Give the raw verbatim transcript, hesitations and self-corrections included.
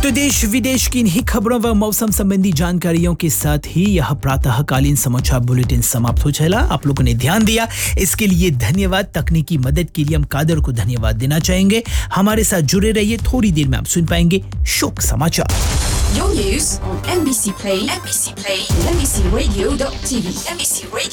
तो देश विदेश की इन्हीं खबरों व मौसम संबंधी जानकारियों के साथ ही यह प्रातःकालीन समाचार बुलेटिन समाप्त हो चला। आप लोगों ने ध्यान दिया, इसके लिए धन्यवाद। तकनीकी मदद के लिए हम कादर को धन्यवाद देना चाहेंगे। हमारे साथ जुड़े रहिए, थोड़ी देर में आप सुन पाएंगे शोक समाचार। Your news on M B C Play, M B C Play, and M B C Radio dot T V, M B C Radio